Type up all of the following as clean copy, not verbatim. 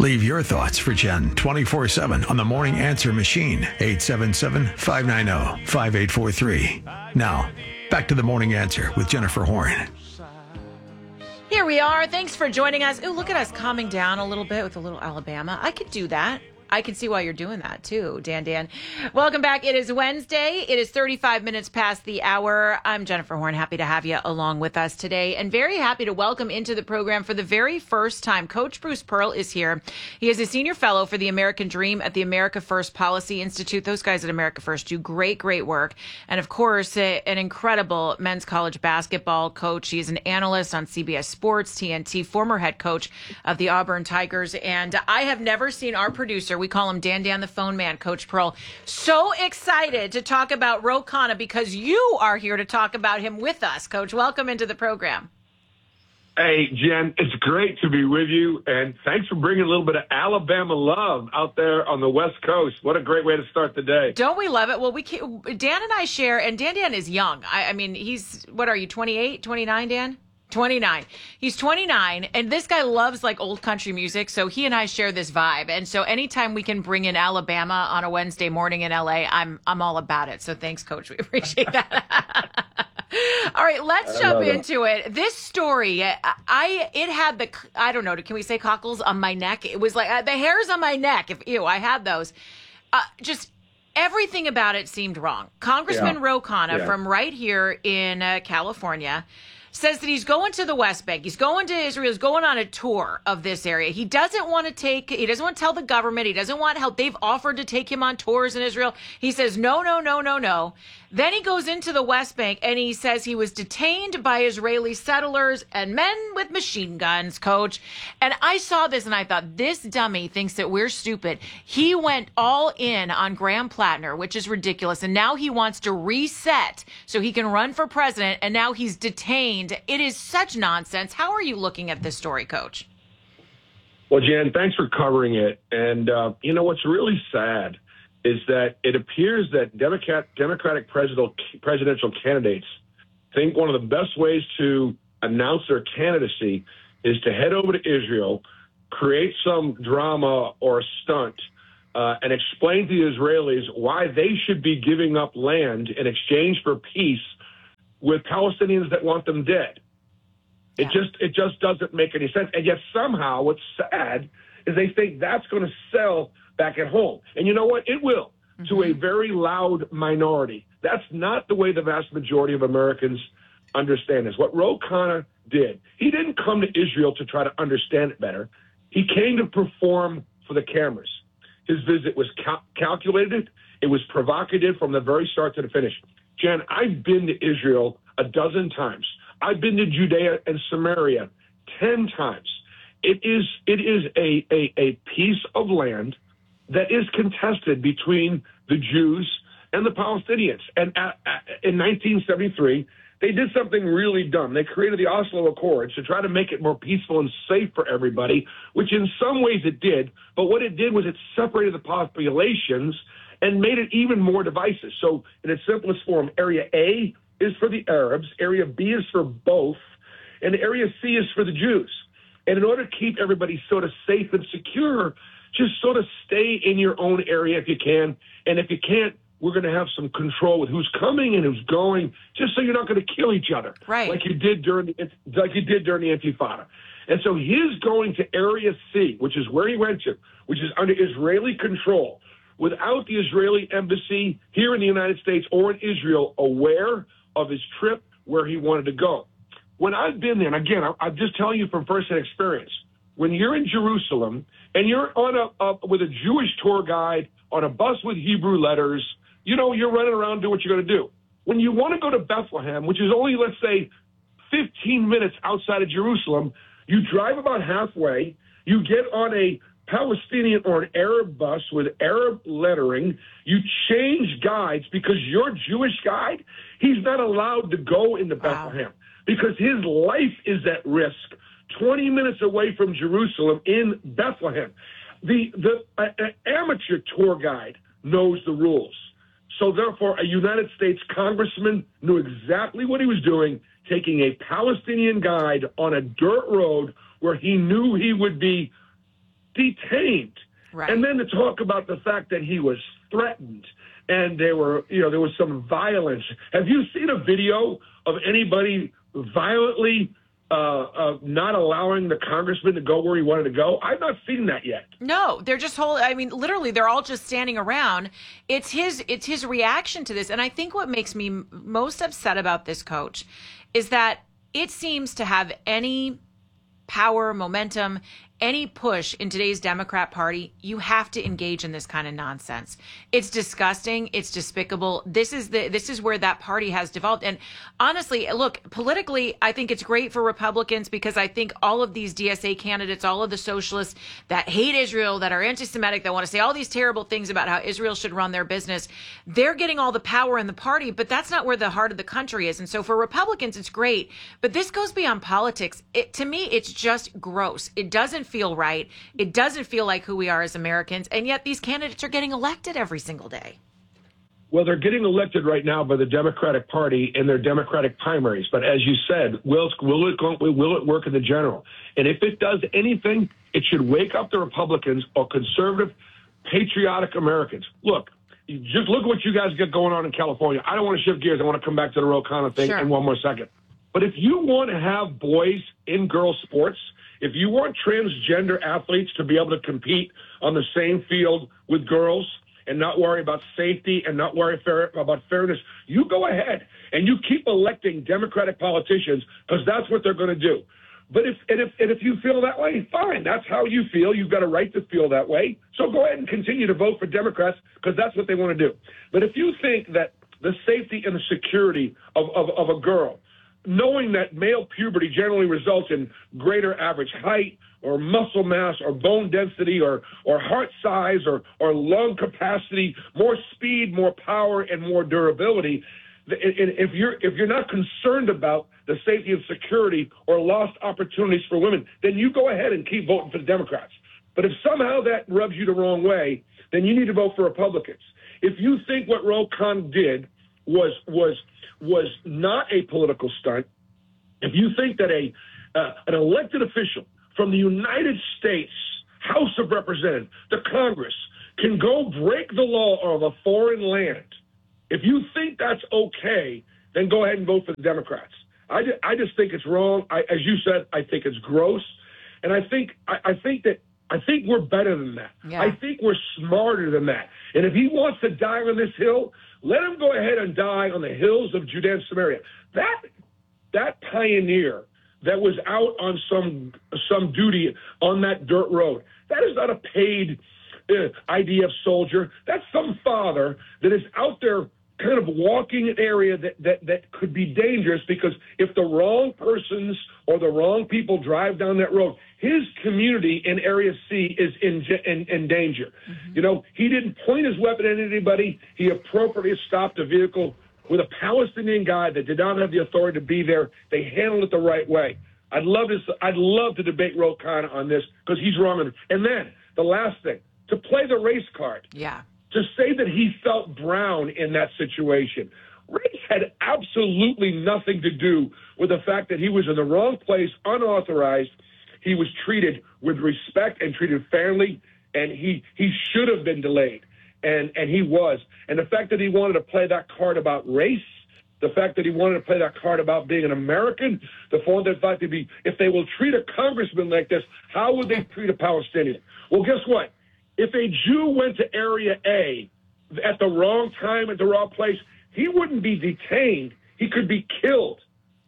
Leave your thoughts for Jen 24/7 on the Morning Answer Machine, 877-590-5843. Now, back to the Morning Answer with Jennifer Horn. Here we are. Thanks for joining us. Ooh, look at us calming down a little bit with a little Alabama. I could do that. I can see why you're doing that too, Dan. Welcome back. It is Wednesday. It is 35 minutes past the hour. I'm Jennifer Horn. Happy to have you along with us today, and very happy to welcome into the program for the very first time. Coach Bruce Pearl is here. He is a senior fellow for the American Dream at the America First Policy Institute. Those guys at America First do great work. And of course, an incredible men's college basketball coach. He is an analyst on CBS Sports, TNT, former head coach of the Auburn Tigers. And I have never seen our producer, we call him Dan the phone man, Coach Pearl, so excited to talk about Ro Khanna because you are here to talk about him with us. Coach, welcome into the program. Hey, Jen, it's great to be with you, and thanks for bringing a little bit of Alabama love out there on the West Coast. What a great way to start the day. Don't we love it? Well, Dan and I share, and Dan is young. I mean, he's, what are you, 28, 29, Dan? 29. He's 29, and this guy loves like old country music, so he and I share this vibe. And so anytime we can bring in Alabama on a Wednesday morning in LA, I'm all about it. So thanks, Coach. We appreciate that. All right, let's jump into it. This story, it had the, I don't know, can we say cockles on my neck? It was like the hairs on my neck. I had those. Just everything about it seemed wrong. Congressman Ro Khanna from right here in California says that he's going to the West Bank. He's going to Israel. He's going on a tour of this area. He doesn't want to tell the government. He doesn't want help. They've offered to take him on tours in Israel. He says, no. Then he goes into the West Bank and he says he was detained by Israeli settlers and men with machine guns, Coach. And I saw this and I thought, this dummy thinks that we're stupid. He went all in on Graham Plattner, which is ridiculous. And now he wants to reset so he can run for president. And now he's detained. It is such nonsense. How are you looking at this story, Coach? Well, Jen, thanks for covering it. And, what's really sad is that it appears that Democratic presidential candidates think one of the best ways to announce their candidacy is to head over to Israel, create some drama or a stunt, and explain to the Israelis why they should be giving up land in exchange for peace with Palestinians that want them dead. It just doesn't make any sense. And yet somehow what's sad is they think that's going to sell back at home. And you know what? It will, to a very loud minority. That's not the way the vast majority of Americans understand this. What Ro Khanna did, he didn't come to Israel to try to understand it better. He came to perform for the cameras. His visit was calculated. It was provocative from the very start to the finish. Jen, I've been to Israel a dozen times. I've been to Judea and Samaria 10 times. It is a piece of land that is contested between the Jews and the Palestinians. And in 1973, they did something really dumb. They created the Oslo Accords to try to make it more peaceful and safe for everybody, which in some ways it did. But what it did was it separated the populations and made it even more divisive. So in its simplest form, Area A is for the Arabs, Area B is for both, and Area C is for the Jews. And in order to keep everybody sort of safe and secure, just sort of stay in your own area if you can. And if you can't, we're going to have some control with who's coming and who's going, just so you're not going to kill each other, right? Like you did during the Intifada. And so his going to Area C, which is where he went to, which is under Israeli control, without the Israeli embassy here in the United States or in Israel aware of his trip where he wanted to go. When I've been there, and again, I'm just telling you from firsthand experience, when you're in Jerusalem and you're on with a Jewish tour guide on a bus with Hebrew letters, you're running around doing what you're going to do. When you want to go to Bethlehem, which is only, let's say, 15 minutes outside of Jerusalem, you drive about halfway, you get on a Palestinian or an Arab bus with Arab lettering, you change guides because your Jewish guide, he's not allowed to go into Bethlehem because his life is at risk 20 minutes away from Jerusalem in Bethlehem. The amateur tour guide knows the rules. So therefore, a United States congressman knew exactly what he was doing, taking a Palestinian guide on a dirt road where he knew he would be detained. Right. And then to talk about the fact that he was threatened and there was some violence. Have you seen a video of anybody violently not allowing the congressman to go where he wanted to go? I've not seen that yet. No, they're just literally they're all just standing around. It's his reaction to this. And I think what makes me most upset about this, Coach, is that it seems to have any power, momentum, any push in today's Democrat Party, you have to engage in this kind of nonsense. It's disgusting. It's despicable. This is where that party has devolved. And honestly, look, politically, I think it's great for Republicans because I think all of these DSA candidates, all of the socialists that hate Israel, that are anti-Semitic, that want to say all these terrible things about how Israel should run their business, they're getting all the power in the party, but that's not where the heart of the country is. And so for Republicans, it's great. But this goes beyond politics. To me, it's just gross. It doesn't feel right. It doesn't feel like who we are as Americans. And yet these candidates are getting elected every single day. Well, they're getting elected right now by the Democratic Party in their Democratic primaries. But as you said, will it work in the general? And if it does anything, it should wake up the Republicans or conservative, patriotic Americans. Look, just look at what you guys get going on in California. I don't want to shift gears. I want to come back to the Ro Khanna thing in one more second. But if you want to have boys in girls' sports, if you want transgender athletes to be able to compete on the same field with girls and not worry about safety and not worry about fairness, you go ahead and you keep electing Democratic politicians because that's what they're going to do. But if you feel that way, fine. That's how you feel. You've got a right to feel that way. So go ahead and continue to vote for Democrats because that's what they want to do. But if you think that the safety and the security of a girl, knowing that male puberty generally results in greater average height or muscle mass or bone density or heart size or lung capacity, more speed, more power, and more durability, if you're not concerned about the safety and security or lost opportunities for women, then you go ahead and keep voting for the Democrats. But if somehow that rubs you the wrong way, then you need to vote for Republicans. If you think what Ro Khanna did was not a political stunt, if you think that an elected official from the United States House of Representatives, the Congress, can go break the law of a foreign land, if you think that's okay, then go ahead and vote for the Democrats. I just think it's wrong. As you said, I think it's gross, and I think we're better than that. Yeah. I think we're smarter than that. And if he wants to die on this hill, let him go ahead and die on the hills of Judea and Samaria. That pioneer that was out on some duty on that dirt road, that is not a paid IDF soldier. That's some father that is out there kind of walking an area that could be dangerous because if the wrong persons or the wrong people drive down that road, his community in Area C is in danger. Mm-hmm. You know, he didn't point his weapon at anybody. He appropriately stopped a vehicle with a Palestinian guy that did not have the authority to be there. They handled it the right way. I'd love to debate Ro Khanna on this because he's wrong. And then the last thing, to play the race card. Yeah. To say that he felt brown in that situation. Race had absolutely nothing to do with the fact that he was in the wrong place, unauthorized. He was treated with respect and treated fairly, and he should have been delayed. And he was. And the fact that he wanted to play that card about race, the fact that he wanted to play that card about being an American, the fact that if they will treat a congressman like this, how would they treat a Palestinian? Well, guess what? If a Jew went to Area A at the wrong time at the wrong place, he wouldn't be detained. He could be killed.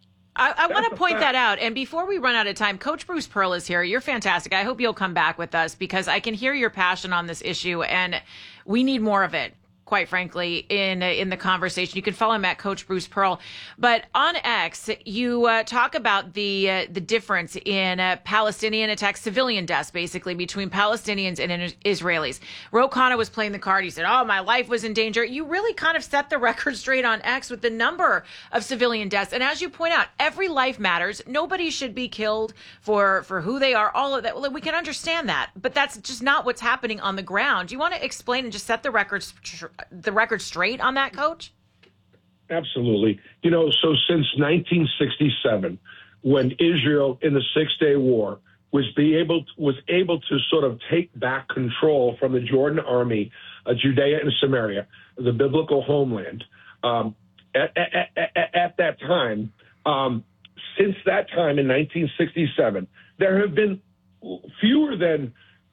I want to point that out. And before we run out of time, Coach Bruce Pearl is here. You're fantastic. I hope you'll come back with us because I can hear your passion on this issue, and we need more of it, quite frankly, in the conversation. You can follow him at Coach Bruce Pearl. But on X, you talk about the difference in Palestinian attacks, civilian deaths, basically, between Palestinians and Israelis. Ro Khanna was playing the card. He said, oh, my life was in danger. You really kind of set the record straight on X with the number of civilian deaths. And as you point out, every life matters. Nobody should be killed for who they are, all of that. Well, we can understand that, but that's just not what's happening on the ground. Do you want to explain and just set the record straight on that, Coach? Absolutely. So since 1967, when Israel in the Six-Day War was able to sort of take back control from the Jordan army, Judea and Samaria, the biblical homeland. At that time, since that time in 1967, there have been fewer than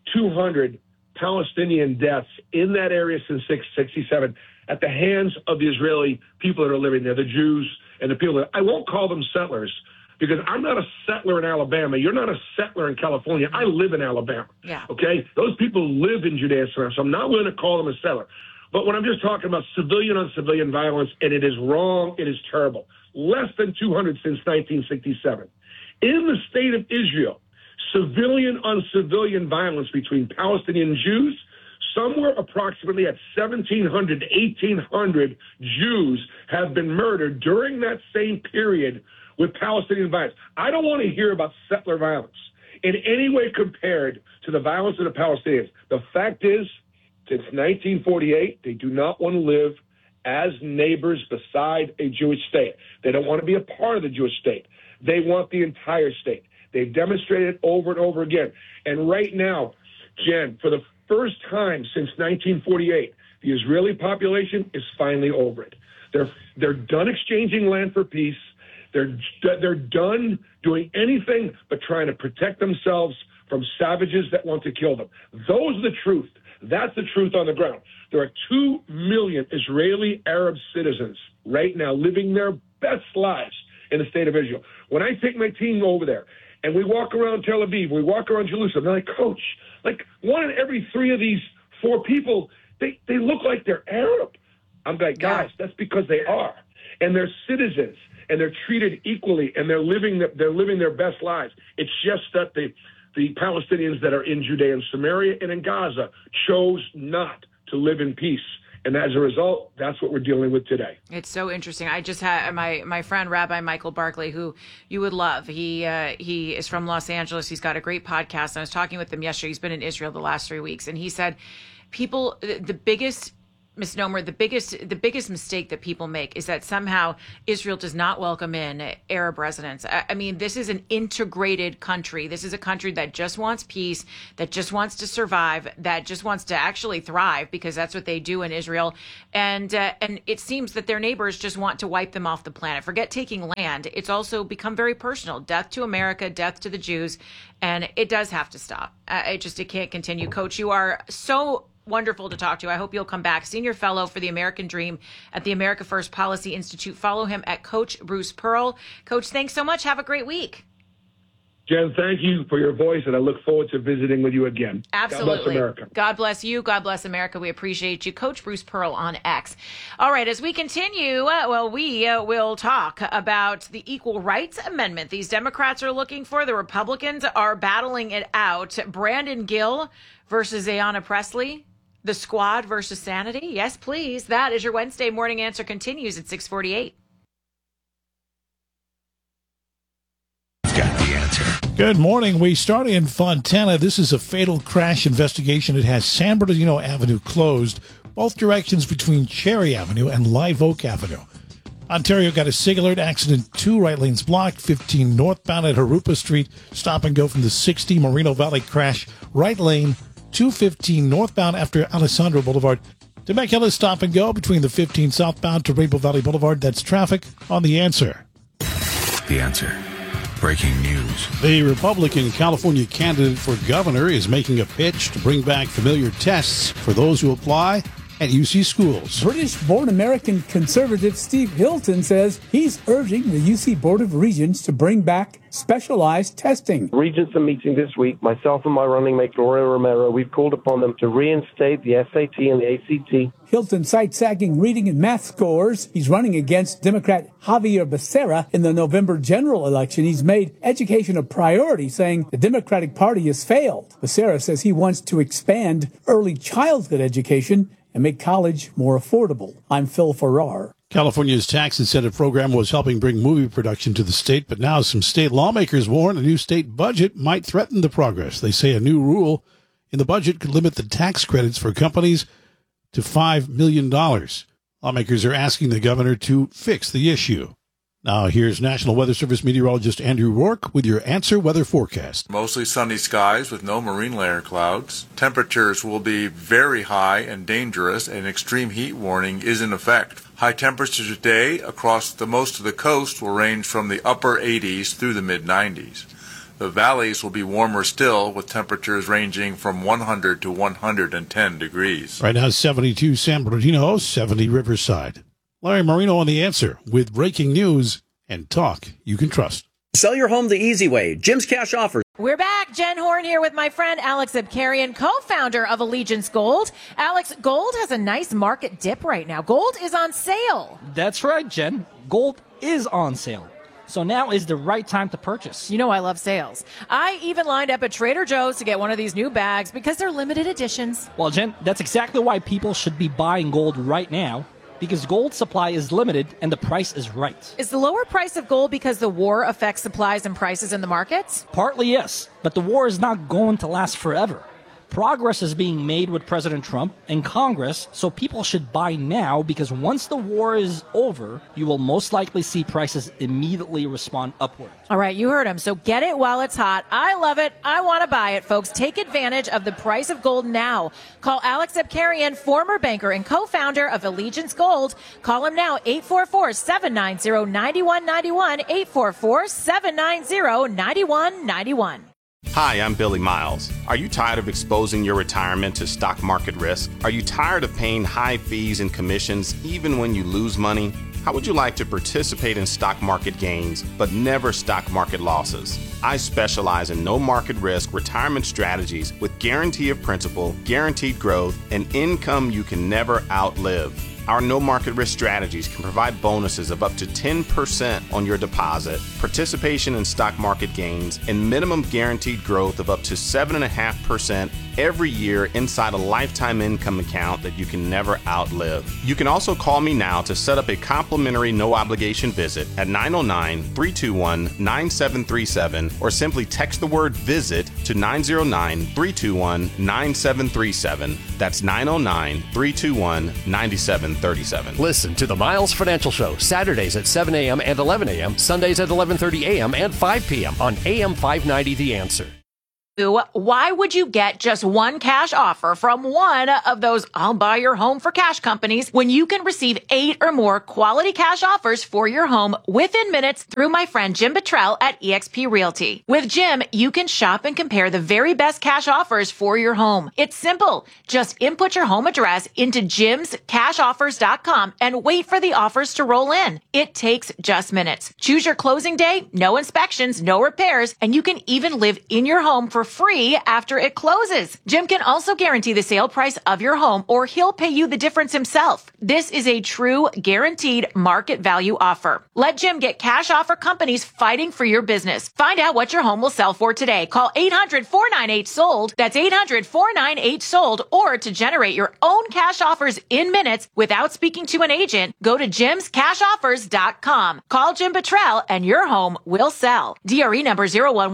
200 Palestinian deaths in that area since 1967 at the hands of the Israeli people that are living there, the Jews and the people that, I won't call them settlers, because I'm not a settler in Alabama. You're not a settler in California. I live in Alabama. Yeah. Okay? Those people live in Judea, so I'm not willing to call them a settler. But when I'm just talking about civilian on civilian violence, and it is wrong, it is terrible. Less than 200 since 1967. In the state of Israel, civilian on civilian violence between Palestinian Jews, somewhere approximately at 1,700 to 1,800 Jews have been murdered during that same period with Palestinian violence. I don't want to hear about settler violence in any way compared to the violence of the Palestinians. The fact is, since 1948, they do not want to live as neighbors beside a Jewish state. They don't want to be a part of the Jewish state. They want the entire state. They've demonstrated over and over again. And right now, Jen, for the first time since 1948, the Israeli population is finally over it. They're done exchanging land for peace. They're done doing anything but trying to protect themselves from savages that want to kill them. Those are the truth. That's the truth on the ground. There are 2 million Israeli Arab citizens right now living their best lives in the state of Israel. When I take my team over there and we walk around Tel Aviv, we walk around Jerusalem, they're like, Coach, like 1 in every 3 of these 4 people, they look like they're Arab. I'm like, guys, that's because they are. And they're citizens, and they're treated equally, and they're living their best lives. It's just that the Palestinians that are in Judea and Samaria and in Gaza chose not to live in peace. And as a result, that's what we're dealing with today. It's so interesting. I just had my friend, Rabbi Michael Barkley, who you would love. He is from Los Angeles. He's got a great podcast. I was talking with him yesterday. He's been in Israel the last 3 weeks. And he said the biggest misnomer, the biggest mistake that people make is that somehow Israel does not welcome in Arab residents. I mean, this is an integrated country. This is a country that just wants peace, that just wants to survive, that just wants to actually thrive, because that's what they do in Israel. And it seems that their neighbors just want to wipe them off the planet. Forget taking land. It's also become very personal. Death to America, death to the Jews. And it does have to stop. It can't continue. Coach, you are so wonderful to talk to. I hope you'll come back. Senior Fellow for the American Dream at the America First Policy Institute. Follow him at Coach Bruce Pearl. Coach, thanks so much. Have a great week. Jen, thank you for your voice, and I look forward to visiting with you again. Absolutely. God bless America. God bless you. God bless America. We appreciate you. Coach Bruce Pearl on X. All right, as we continue, we will talk about the Equal Rights Amendment these Democrats are looking for. The Republicans are battling it out. Brandon Gill versus Ayanna Pressley. The Squad versus Sanity. Yes, please. That is your Wednesday Morning Answer. Continues at 6:48. Got the answer. Good morning. We start in Fontana. This is a fatal crash investigation. It has San Bernardino Avenue closed, both directions between Cherry Avenue and Live Oak Avenue. Ontario got a SIG alert accident, 2 right lanes blocked, 15 northbound at Harupa Street, stop and go from the 60 Moreno Valley crash, right lane, 215 northbound after Alessandro Boulevard. Temecula stop and go between the 15 southbound to Rainbow Valley Boulevard. That's traffic on The Answer. The Answer. Breaking news. The Republican California candidate for governor is making a pitch to bring back familiar tests for those who apply at UC schools. British-born American conservative Steve Hilton says he's urging the UC Board of Regents to bring back specialized testing. Regents are meeting this week. Myself and my running mate, Gloria Romero, we've called upon them to reinstate the SAT and the ACT. Hilton cites sagging reading and math scores. He's running against Democrat Javier Becerra in the November general election. He's made education a priority, saying the Democratic Party has failed. Becerra says he wants to expand early childhood education and make college more affordable. I'm Phil Farrar. California's tax incentive program was helping bring movie production to the state, but now some state lawmakers warn a new state budget might threaten the progress. They say a new rule in the budget could limit the tax credits for companies to $5 million. Lawmakers are asking the governor to fix the issue. Now, here's National Weather Service meteorologist Andrew Rourke with your Answer Weather Forecast. Mostly sunny skies with no marine layer clouds. Temperatures will be very high and dangerous, and extreme heat warning is in effect. High temperatures today across most of the coast will range from the upper 80s through the mid-90s. The valleys will be warmer still, with temperatures ranging from 100 to 110 degrees. Right now, 72 San Bernardino, 70 Riverside. Larry Marino on The Answer with breaking news and talk you can trust. Sell your home the easy way. Jim's Cash Offers. We're back. Jen Horn here with my friend Alex Abkarian, co-founder of Allegiance Gold. Alex, gold has a nice market dip right now. Gold is on sale. That's right, Jen. Gold is on sale. So now is the right time to purchase. You know I love sales. I even lined up at Trader Joe's to get one of these new bags because they're limited editions. Well, Jen, that's exactly why people should be buying gold right now. Because gold supply is limited and the price is right. Is the lower price of gold because the war affects supplies and prices in the markets? Partly, yes. But the war is not going to last forever. Progress is being made with President Trump and Congress, so people should buy now because once the war is over, you will most likely see prices immediately respond upward. All right, you heard him. So get it while it's hot. I love it. I want to buy it, folks. Take advantage of the price of gold now. Call Alex Abkarian, former banker and co-founder of Allegiance Gold. Call him now, 844-790-9191, 844-790-9191. Hi, I'm Billy Miles. Are you tired of exposing your retirement to stock market risk? Are you tired of paying high fees and commissions even when you lose money? How would you like to participate in stock market gains but never stock market losses? I specialize in no market risk retirement strategies with guarantee of principal, guaranteed growth, and income you can never outlive. Our no market risk strategies can provide bonuses of up to 10% on your deposit, participation in stock market gains, and minimum guaranteed growth of up to 7.5% every year inside a lifetime income account that you can never outlive. You can also call me now to set up a complimentary no obligation visit at 909-321-9737 or simply text the word visit to 909-321-9737. That's 909-321-9737. Listen to the Miles Financial Show Saturdays at 7 a.m. and 11 a.m., Sundays at 11:30 a.m. and 5 p.m. on AM 590 The Answer. Why would you get just one cash offer from one of those I'll buy your home for cash companies when you can receive 8 or more quality cash offers for your home within minutes through my friend Jim Buttrell at eXp Realty? With Jim, you can shop and compare the very best cash offers for your home. It's simple. Just input your home address into jimscashoffers.com and wait for the offers to roll in. It takes just minutes. Choose your closing day, no inspections, no repairs, and you can even live in your home for free after it closes. Jim can also guarantee the sale price of your home, or he'll pay you the difference himself. This is a true guaranteed market value offer. Let Jim get cash offer companies fighting for your business. Find out what your home will sell for today. Call 800-498-SOLD. That's 800-498-SOLD. Or to generate your own cash offers in minutes without speaking to an agent, go to jimscashoffers.com. Call Jim Buttrell and your home will sell. DRE number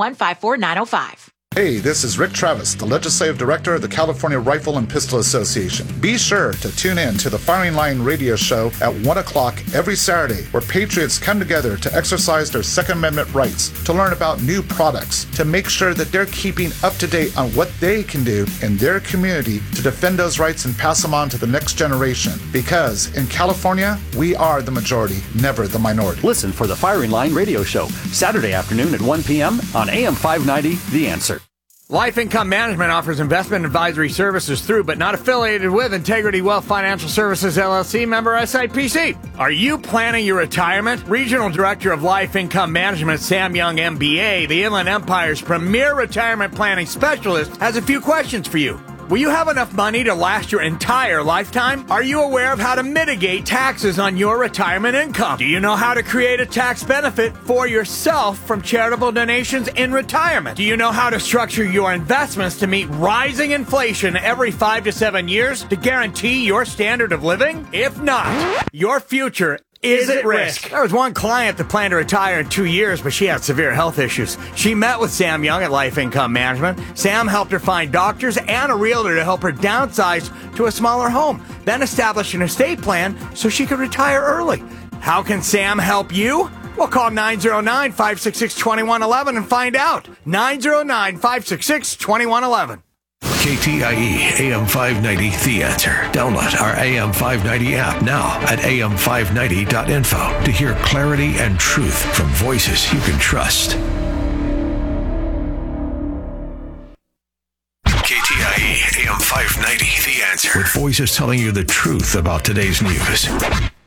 01154-905. Hey, this is Rick Travis, the Legislative Director of the California Rifle and Pistol Association. Be sure to tune in to the Firing Line radio show at 1 o'clock every Saturday, where patriots come together to exercise their Second Amendment rights, to learn about new products, to make sure that they're keeping up to date on what they can do in their community to defend those rights and pass them on to the next generation. Because in California, we are the majority, never the minority. Listen for the Firing Line radio show, Saturday afternoon at 1 p.m. on AM 590 The Answer. Life Income Management offers investment advisory services through, but not affiliated with, Integrity Wealth Financial Services, LLC, member SIPC. Are you planning your retirement? Regional Director of Life Income Management, Sam Young, MBA, the Inland Empire's premier retirement planning specialist, has a few questions for you. Will you have enough money to last your entire lifetime? Are you aware of how to mitigate taxes on your retirement income? Do you know how to create a tax benefit for yourself from charitable donations in retirement? Do you know how to structure your investments to meet rising inflation every 5 to 7 years to guarantee your standard of living? If not, your future is at risk. There was one client that planned to retire in 2 years, but she had severe health issues. She met with Sam Young at Life Income Management. Sam helped her find doctors and a realtor to help her downsize to a smaller home, then establish an estate plan so she could retire early. How can Sam help you? Well, call 909-566-2111 and find out. 909-566-2111. KTIE AM 590, The Answer. Download our AM 590 app now at am590.info to hear clarity and truth from voices you can trust. KTIE AM 590, The Answer. With voices telling you the truth about today's news.